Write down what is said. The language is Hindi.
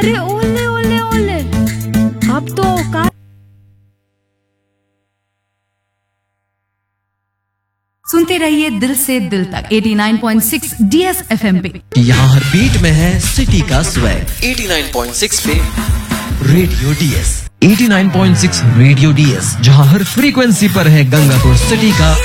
अरे ओले ओले ओले, अब तो औकात। सुनते रहिए दिल से दिल तक 89.6 DS FM पे। यहाँ हर बीट में है सिटी का स्वैग। 89.6 पे रेडियो DS। 89.6 रेडियो DS, जहाँ हर फ्रीक्वेंसी पर है गंगापुर सिटी का